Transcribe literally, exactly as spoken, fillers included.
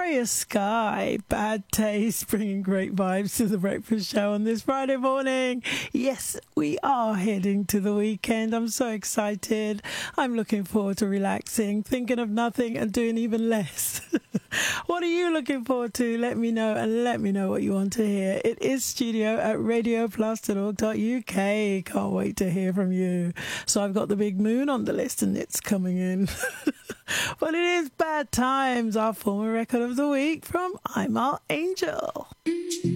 Mariah Sky, Bad Taste, bringing great vibes to the breakfast show on this Friday morning. Yes, we are heading to the weekend. I'm so excited. I'm looking forward to relaxing, thinking of nothing and doing even less. What are you looking forward to? Let me know, and let me know what you want to hear. It is studio at radio plus dot org dot U K. Can't wait to hear from you. So I've got the big moon on the list and it's coming in. But it is Bad Times, our former record of the week from I'm Our Angel.